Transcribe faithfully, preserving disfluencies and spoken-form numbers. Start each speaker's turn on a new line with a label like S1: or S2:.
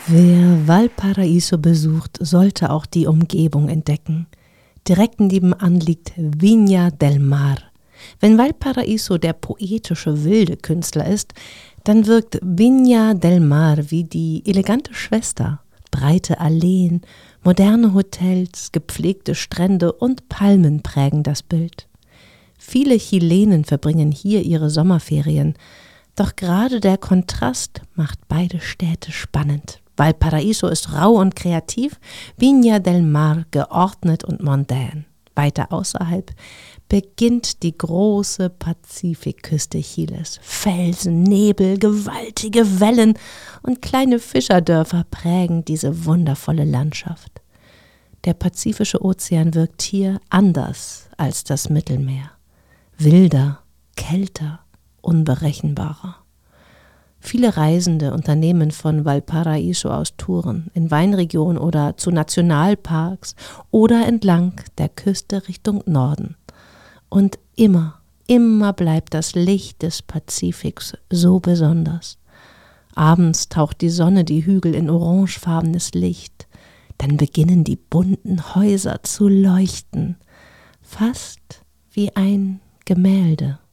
S1: Wer Valparaíso besucht, sollte auch die Umgebung entdecken. Direkt nebenan liegt Viña del Mar. Wenn Valparaíso der poetische, wilde Künstler ist, dann wirkt Viña del Mar wie die elegante Schwester. Breite Alleen, moderne Hotels, gepflegte Strände und Palmen prägen das Bild. Viele Chilenen verbringen hier ihre Sommerferien, doch gerade der Kontrast macht beide Städte spannend. Valparaíso ist rau und kreativ, Viña del Mar geordnet und mondän. Weiter außerhalb beginnt die große Pazifikküste Chiles. Felsen, Nebel, gewaltige Wellen und kleine Fischerdörfer prägen diese wundervolle Landschaft. Der Pazifische Ozean wirkt hier anders als das Mittelmeer. Wilder, kälter, unberechenbarer. Viele Reisende unternehmen von Valparaíso aus Touren in Weinregionen oder zu Nationalparks oder entlang der Küste Richtung Norden. Und immer, immer bleibt das Licht des Pazifiks so besonders. Abends taucht die Sonne die Hügel in orangefarbenes Licht. Dann beginnen die bunten Häuser zu leuchten, fast wie ein Gemälde.